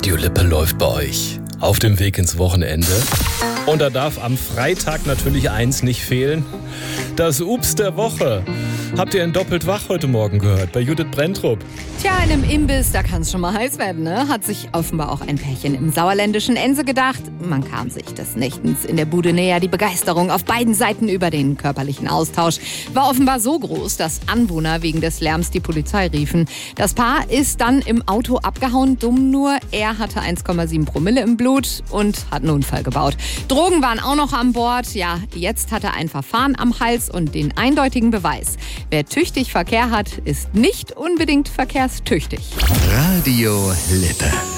Radio Lippe läuft bei euch auf dem Weg ins Wochenende. Und da darf am Freitag natürlich eins nicht fehlen. Das Ups der Woche. Habt ihr in Doppelt wach heute Morgen gehört bei Judith Brenntrup? Tja, in einem Imbiss, da kann es schon mal heiß werden, ne? Hat sich offenbar auch ein Pärchen im sauerländischen Ense gedacht. Man kam sich des Nächtens in der Bude näher. Die Begeisterung auf beiden Seiten über den körperlichen Austausch war offenbar so groß, dass Anwohner wegen des Lärms die Polizei riefen. Das Paar ist dann im Auto abgehauen. Dumm nur, er hatte 1,7 Promille im Blut und hat einen Unfall gebaut. Drogen waren auch noch an Bord. Ja, jetzt hat er ein Verfahren am Hals und den eindeutigen Beweis. Wer tüchtig Verkehr hat, ist nicht unbedingt verkehrstüchtig. Radio Lippe.